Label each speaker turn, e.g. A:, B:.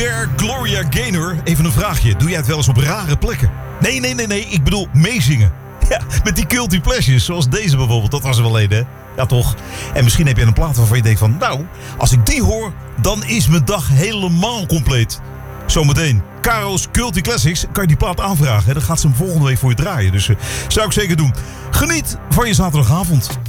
A: there, Gloria Gaynor. Even een vraagje. Doe jij het wel eens op rare plekken? Nee. Ik bedoel meezingen. Ja, met die guilty pleasures. Zoals deze bijvoorbeeld. Dat was er wel een, hè? Ja, toch? En misschien heb je een plaat waarvan je denkt van... Nou, als ik die hoor, dan is mijn dag helemaal compleet. Zometeen. Caro's Guilty Classics. Kan je die plaat aanvragen. Dan gaat ze hem volgende week voor je draaien. Dus zou ik zeker doen. Geniet van je zaterdagavond.